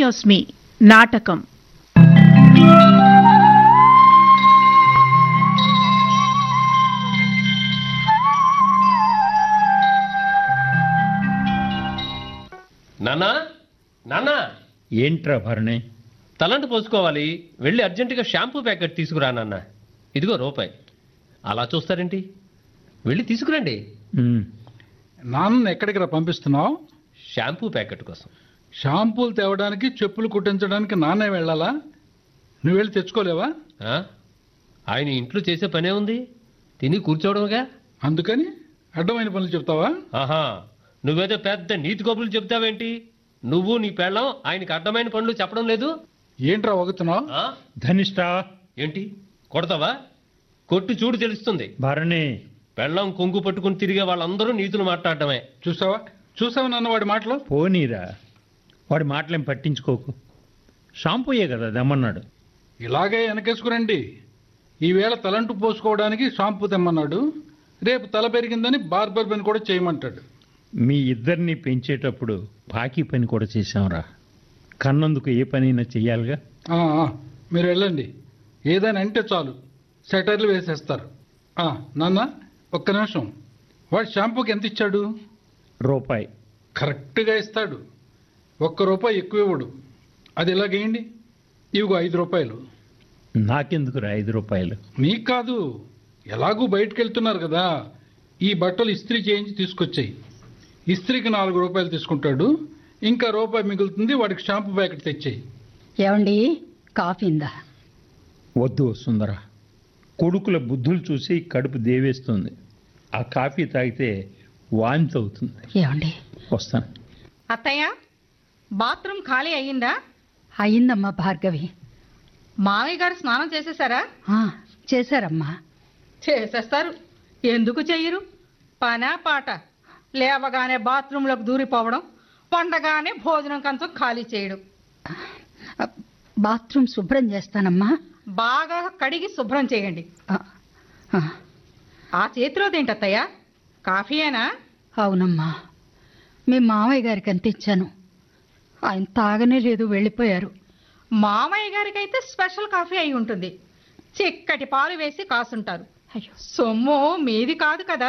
భరణియోస్మి నాటకం. నాన్నా నాన్నా, ఏంట్రా భరణి? తలంటు పోసుకోవాలి, వెళ్ళి అర్జెంటుగా షాంపూ ప్యాకెట్ తీసుకురా నాన్న. ఇదిగో రూపాయి. అలా చూస్తారేంటి, వెళ్ళి తీసుకురండి. నాన్న ఎక్కడికి రా పంపిస్తున్నావు? షాంపూ ప్యాకెట్ కోసం. షాంపూలు తేవడానికి, చెప్పులు కుట్టించడానికి నాన్నే వెళ్ళాలా? నువ్వు వెళ్ళి తెచ్చుకోలేవా? ఆ? ఆయన ఇంట్లో చేసే పనే ఉంది, తిని కూర్చోవడంగా. అందుకని అడ్డమైన పనులు చెప్తావా? ఆహా, నువ్వేదో పెద్ద నీతి కబుర్లు చెప్తావేంటి? నువ్వు నీ పెళ్ళం ఆయనకి అడ్డమైన పనులు చెప్పడం లేదు. ఏంట్రా వగుతున్నావు? ఆ? ధనిష్ట ఏంటి కొడతావా? కొట్టి చూడు తెలుస్తుంది. భరణి, పెళ్ళం కొంగు పట్టుకుని తిరిగే వాళ్ళందరూ నీతులు మాట్లాడటమే. చూసావా నాన్న వాడి మాటలు? పోనీరా, వాడి మాటలేం పట్టించుకోకు. షాంపూయే కదా దమ్మన్నాడు. ఇలాగే వెనకేసుకురండి. ఈవేళ తలంటు పోసుకోవడానికి షాంపూ తెమ్మన్నాడు, రేపు తల పెరిగిందని బార్బర్ పని కూడా చేయమంటాడు. మీ ఇద్దరిని పెంచేటప్పుడు బాకీ పని కూడా చేశాంరా. కన్నందుకు ఏ పనైనా చెయ్యాలిగా. మీరు వెళ్ళండి, ఏదైనా అంటే చాలు సెటర్లు వేసేస్తారు. నాన్న ఒక్క నిమిషం, వాడు షాంపూకి ఎంత ఇచ్చాడు? రూపాయి. కరెక్ట్గా ఇస్తాడు. ₹1 ఎక్కువ ఇవ్వడు. అది ఎలాగేయండి? ఇవిగో ₹5. నాకెందుకురా ₹5? నీకు కాదు, ఎలాగూ బయటకు వెళ్తున్నారు కదా, ఈ బట్టలు ఇస్త్రీ చేయించి తీసుకొచ్చాయి. ఇస్త్రీకి ₹4 తీసుకుంటాడు, ఇంకా ₹1 మిగులుతుంది. వాడికి షాంపూ ప్యాకెట్ తెచ్చాయి. ఏమండి, కాఫీ ఉందా? వద్దు సుందర, కొడుకుల బుద్ధులు చూసి కడుపు దేవేస్తుంది. ఆ కాఫీ తాగితే వాంతి అవుతుంది. ఏమండి, వస్తాను. అత్తయ్య, బాత్రూమ్ ఖాళీ అయ్యిందా? అయిందమ్మా భార్గవి. మామయ్య గారు స్నానం చేసేసారా? చేశారమ్మా. చేసేస్తారు, ఎందుకు చెయ్యరు? పనా పాట లేవగానే బాత్రూంలోకి దూరిపోవడం, పండగానే భోజనం కంచం ఖాళీ చేయడం. బాత్రూమ్ శుభ్రం చేస్తానమ్మా. బాగా కడిగి శుభ్రం చేయండి. ఆ చేతిలోదేంటత్తయ్య, కాఫీయేనా? అవునమ్మా, మీ మామయ్య గారికి అంత ఇచ్చాను, ఆయన తాగనే లేదు, వెళ్ళిపోయారు. మామయ్య గారికైతే స్పెషల్ కాఫీ అయి ఉంటుంది. చిక్కటి పాలు వేసి కాసుంటారు. అయ్యో, సొమ్ము మీది కాదు కదా.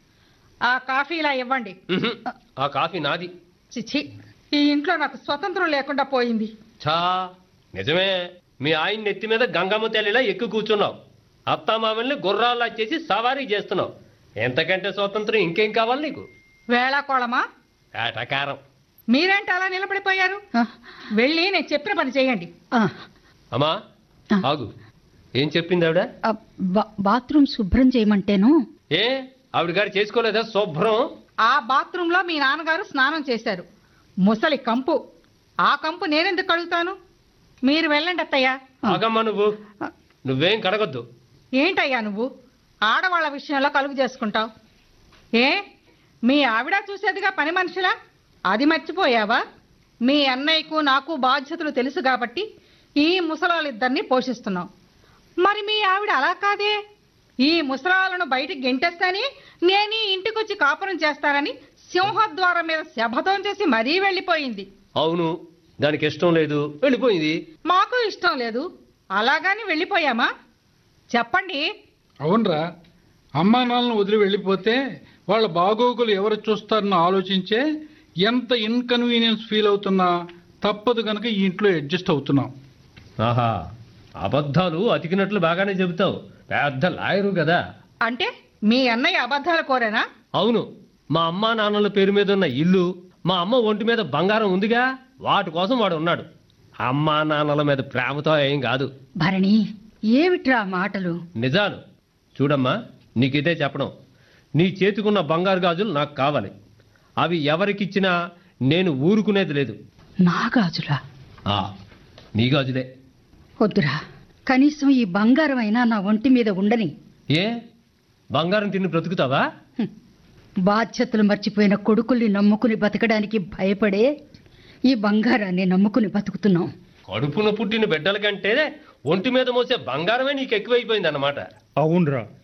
ఆ కాఫీ ఇలా ఇవ్వండి. ఆ కాఫీ నాది. చిచి, ఈ ఇంట్లో నాకు స్వతంత్రం లేకుండా పోయింది. ఛా, నిజమే. మీ ఆయన నెత్తి మీద గంగమ్మ తల్లిలా ఎక్కువ కూర్చున్నావు. అత్తామామల్ని గుర్రాల్లా చేసి సవారీ చేస్తున్నావు. ఎంతకంటే స్వతంత్రం ఇంకేం కావాలి నీకు? వేళాకోళమా? ఏటకారం. మీరేంటి అలా నిలబడిపోయారు? వెళ్ళి నేను చెప్పిన పని చేయండి. అమ్మా ఆగు, ఏం చెప్పింది ఆవిడ? బాత్రూమ్ శుభ్రం చేయమంటేను. ఏ ఆవిడ గారు చేసుకోలేదా శుభ్రం? ఆ బాత్రూంలో మీ నాన్నగారు స్నానం చేశారు. ముసలి కంపు. ఆ కంపు నేనెందుకు కడుగుతాను? మీరు వెళ్ళండి అత్తయ్య. ఆగమ్మా, నువ్వేం కడగొద్దు. ఏంటయ్యా నువ్వు ఆడవాళ్ళ విషయంలో కలుగు చేసుకుంటావు? ఏ మీ ఆవిడ చూసేదిగా పని మనుషులా? అది మర్చిపోయావా? మీ అన్నయ్యకు నాకు బాధ్యతలు తెలుసు కాబట్టి ఈ ముసలాళ్ళిద్దరిని పోషిస్తున్నాం. మరి మీ ఆవిడ అలా కాదే. ఈ ముసలాలను బయటికి గెంటేస్తాని, నేను ఈ ఇంటికొచ్చి కాపురం చేస్తానని సింహద్వారం మీద శపథం చేసి మరీ వెళ్ళిపోయింది. అవును, దానికి ఇష్టం లేదు, వెళ్ళిపోయింది. మాకు ఇష్టం లేదు, అలాగని వెళ్ళిపోయామా? చెప్పండి. అవునరా, అమ్మా నాన్నలను వదిలి వెళ్ళిపోతే వాళ్ళ బాగోగులు ఎవరు చూస్తారని ఆలోచించే ఎంత ఇన్కన్వీనియన్స్ ఫీల్ అవుతున్నా తప్పదు కనుక ఈ ఇంట్లో అడ్జస్ట్ అవుతున్నాం. ఆహా, అబద్ధాలు అతికినట్లు బాగానే చెబుతావు. పెద్ద లాయరు కదా. అంటే మీ అన్నయ్య అబద్ధాలు కోరేనా? అవును, మా అమ్మా నాన్నల పేరు మీద ఉన్న ఇల్లు, మా అమ్మ ఒంటి మీద బంగారం ఉందిగా, వాటి కోసం వాడు ఉన్నాడు. అమ్మా నాన్నల మీద ప్రేమతో ఏం కాదు. భరణి, ఏమిట్రా మాటలు? నిజాలు. చూడమ్మా, నీకిదే చెప్పడం. నీ చేతికున్న బంగారు గాజులు నాకు కావాలి. అవి ఎవరికిచ్చినా నేను ఊరుకునేది లేదు. నా గాజులా? నీ గాజులే. వద్దురా, కనీసం ఈ బంగారం అయినా నా ఒంటి మీద ఉండని. ఏ బంగారం తిని బ్రతుకుతావా? బాధ్యతలు మర్చిపోయిన కొడుకుల్ని నమ్ముకుని బతకడానికి భయపడే ఈ బంగారాన్ని నమ్ముకుని బతుకుతున్నాం. కడుపున పుట్టిన బిడ్డల కంటే ఒంటి మీద మోసే బంగారమే నీకు ఎక్కువైపోయింది అన్నమాట. అవునరా,